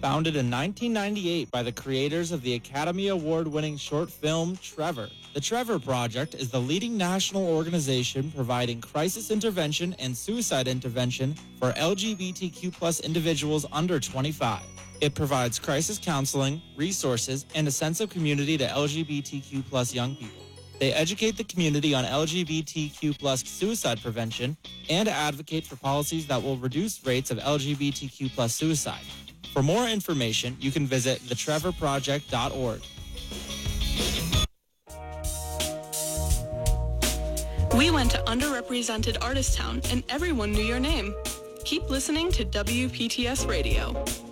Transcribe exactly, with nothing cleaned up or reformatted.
Founded in nineteen ninety-eight by the creators of the Academy Award-winning short film Trevor, the Trevor Project is the leading national organization providing crisis intervention and suicide intervention for L G B T Q plus individuals under twenty-five. It provides crisis counseling, resources, and a sense of community to L G B T Q plus young people. They educate the community on L G B T Q plus suicide prevention and advocate for policies that will reduce rates of L G B T Q plus suicide. For more information, you can visit the trevor project dot org. We went to underrepresented Artist Town and everyone knew your name. Keep listening to W P T S Radio.